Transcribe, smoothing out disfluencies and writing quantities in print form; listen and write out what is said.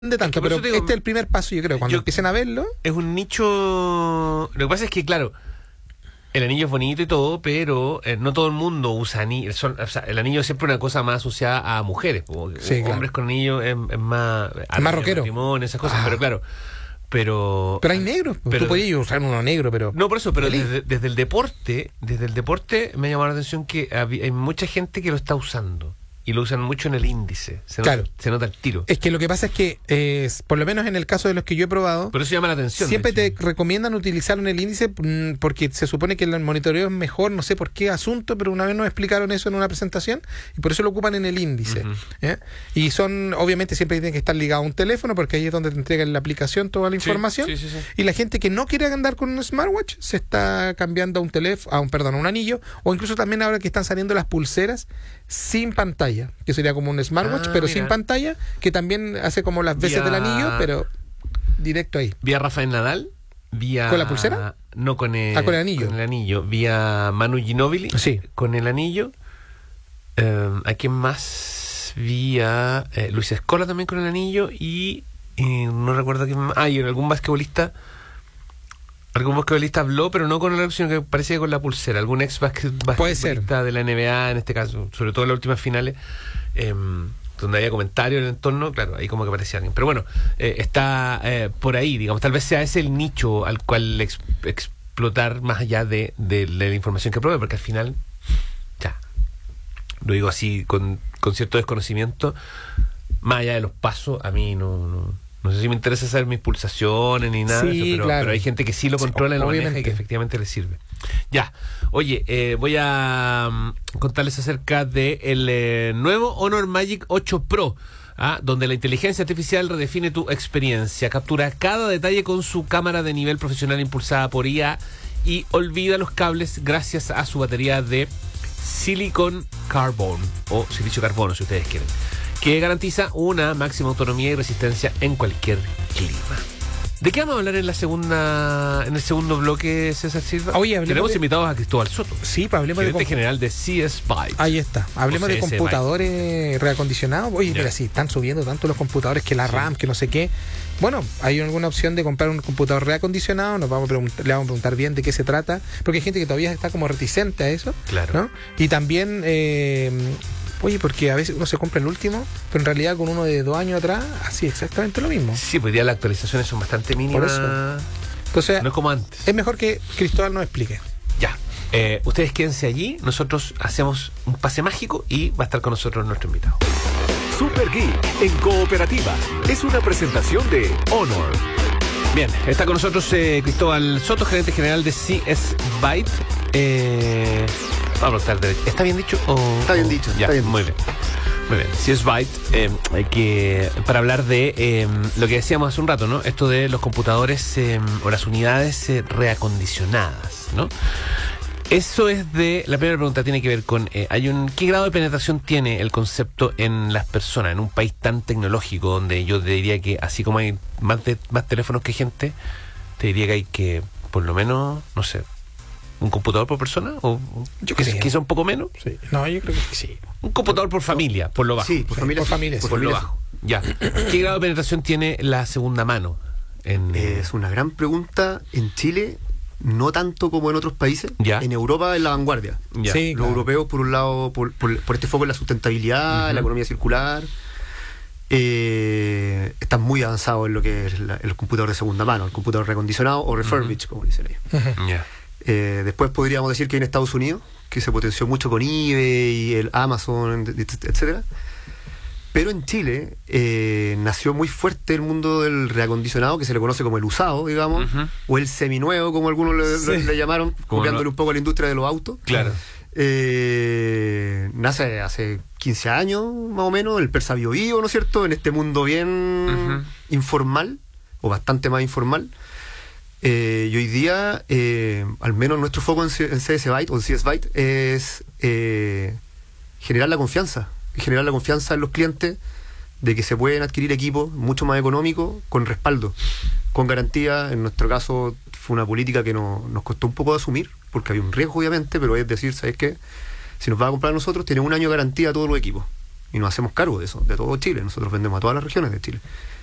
de tanto, pero digo, este es el primer paso, yo creo, cuando empiecen a verlo. Es un nicho... Lo que pasa es que, claro, el anillo es bonito y todo, pero no todo el mundo usa anillo. O sea, el anillo es siempre una cosa más asociada a mujeres. Sí, hombres con anillo es más... más rockero. Esas cosas, pero claro... Pero hay negros, tú podías usar uno negro, pero... No, por eso, pero desde el deporte me ha llamado la atención que hay mucha gente que lo está usando. Y lo usan mucho en el índice. Se nota el tiro. Es que lo que pasa es que, por lo menos en el caso de los que yo he probado... Por eso llama la atención. Siempre te recomiendan utilizarlo en el índice porque se supone que el monitoreo es mejor, no sé por qué asunto, pero una vez nos explicaron eso en una presentación y por eso lo ocupan en el índice. Uh-huh. Y obviamente siempre tienen que estar ligados a un teléfono porque ahí es donde te entregan la aplicación toda la información. Sí. Y la gente que no quiere andar con un smartwatch se está cambiando a un anillo, o incluso también ahora que están saliendo las pulseras sin pantalla, que sería como un smartwatch, pero sin pantalla, que también hace como las veces del anillo, pero directo ahí. Vía Rafael Nadal, ¿Con la pulsera? No, con el anillo. Con el anillo. Vía Manu Ginóbili, sí, con el anillo. ¿A quién más? Vía Luis Escola también con el anillo y no recuerdo quién más. Y algún basquetbolista. Algún basquetbolista habló, pero no con el anillo, sino que parecía con la pulsera. Algún ex basquetbolista de la NBA, en este caso, sobre todo en las últimas finales, donde había comentarios en el entorno, claro, ahí como que aparecía alguien. Pero bueno, está por ahí, digamos, tal vez sea ese el nicho al cual explotar más allá de la información que provee, porque al final, ya, lo digo así con cierto desconocimiento, más allá de los pasos, a mí no sé si me interesa saber mis pulsaciones ni nada, sí, pero hay gente que sí lo controla y lo maneja y que efectivamente le sirve. Ya, oye, voy a contarles acerca de el nuevo Honor Magic 8 Pro, donde la inteligencia artificial redefine tu experiencia, captura cada detalle con su cámara de nivel profesional impulsada por IA y olvida los cables gracias a su batería de silicon carbon o silicio carbono, si ustedes quieren, que garantiza una máxima autonomía y resistencia en cualquier clima. ¿De qué vamos a hablar en el segundo bloque, César Silva? Tenemos invitados a Cristóbal Soto. Sí, pues hablemos gerente general de CS Bytes. Ahí está. Hablemos de computadores reacondicionados. Oye, mira, sí, están subiendo tanto los computadores que la RAM, que no sé qué. Bueno, hay alguna opción de comprar un computador reacondicionado. Le vamos a preguntar bien de qué se trata, porque hay gente que todavía está como reticente a eso. Claro. ¿No? Y también... Oye, porque a veces uno se compra el último, pero en realidad con uno de 2 años atrás, así exactamente lo mismo. Sí, pues ya las actualizaciones son bastante mínimas. Por eso. Entonces, no es como antes. Es mejor que Cristóbal nos explique. Ya. Ustedes quédense allí, nosotros hacemos un pase mágico y va a estar con nosotros nuestro invitado. Super Geek en Cooperativa es una presentación de Honor. Bien, está con nosotros Cristóbal Soto, gerente general de CS Byte. Vamos a estar derecho. ¿Está bien dicho? Está bien dicho. Ya, está bien. Muy bien. Muy bien. CS Byte, para hablar de lo que decíamos hace un rato, ¿no? Esto de los computadores o las unidades reacondicionadas, ¿no? Eso es la primera pregunta tiene que ver con ¿qué grado de penetración tiene el concepto en las personas en un país tan tecnológico donde yo te diría que así como hay más teléfonos que gente, te diría que hay que por lo menos, no sé, un computador por persona o yo creo quizá un poco menos. Sí. No, yo creo que sí. Un computador por familia, por lo bajo. Sí, por familia. Por lo bajo. Ya. ¿Qué grado de penetración tiene la segunda mano? Es una gran pregunta. En Chile no tanto como en otros países. ¿Ya? En Europa es la vanguardia. Ya. Sí, Los europeos, por un lado, por este foco en la sustentabilidad, en la economía circular, están muy avanzados en lo que es el computador de segunda mano, el computador recondicionado o refurbished, como dicen ellos. Ya. Después podríamos decir que en Estados Unidos, que se potenció mucho con eBay y el Amazon, etcétera. Pero en Chile nació muy fuerte el mundo del reacondicionado, que se le conoce como el usado, digamos, o el seminuevo, como algunos le llamaron, copiándole un poco a la industria de los autos. Claro. Nace hace 15 años, más o menos, el Persa Bio Bio, ¿no es cierto? En este mundo bien informal, o bastante más informal. Y hoy día, al menos nuestro foco en CS Byte o en CS Byte es generar la confianza en los clientes de que se pueden adquirir equipos mucho más económicos con respaldo, con garantía. En nuestro caso fue una política que nos costó un poco de asumir, porque había un riesgo obviamente, pero es decir, ¿sabes qué? Si nos va a comprar a nosotros, tiene 1 año de garantía a todos los equipos y nos hacemos cargo de eso, de todo Chile. Nosotros vendemos a todas las regiones de Chile.